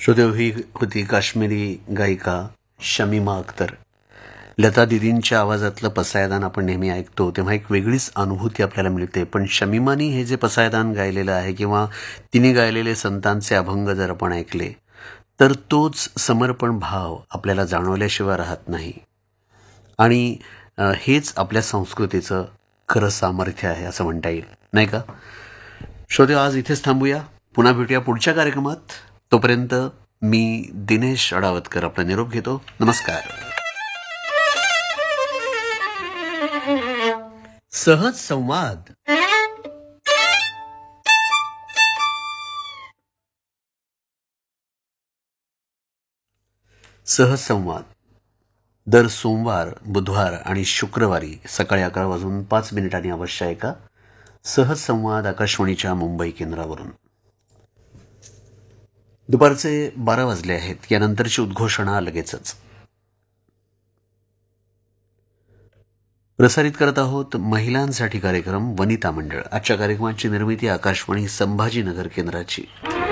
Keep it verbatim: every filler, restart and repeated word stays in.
श्रोतेहो, ही होती काश्मीरी गायिका शमीमा अख्तर. लता दीदींच्या आवाजातलं पसायदान आपण नेहमी ऐकतो तेव्हा एक वेगळीच अनुभूती आपल्याला मिळते. पण शमीमानी हे जे पसायदान गायलेलं आहे किंवा तिने गायलेले संतांचे अभंग जर आपण ऐकले तर तोच समर्पण भाव आपल्याला जाणवल्याशिवाय राहत नाही. आणि अ, हेच आपल्या संस्कृतीचं खरं सामर्थ्य आहे असं म्हणता येईल, नाही का? श्रोतेहो, आज इथेच थांबूया. पुन्हा भेटूया पुढच्या कार्यक्रमात. तोपर्यंत मी दिनेश अडावतकर आपला निरोप घेतो. नमस्कार. सहज संवाद. सहज संवाद दर सोमवार, बुधवार आणि शुक्रवारी सकाळी अकरा वाजून पाच मिनिटांनी अवश्य ऐका. सहज संवाद आकाशवाणीच्या मुंबई केंद्रावरून. दुपारचे बारा वाजले आहेत. यानंतरची उद्घोषणा लगेचच. प्रसारित करत आहोत महिलांसाठी कार्यक्रम वनिता मंडळ. आजच्या कार्यक्रमाची निर्मिती आकाशवाणी संभाजीनगर केंद्राची.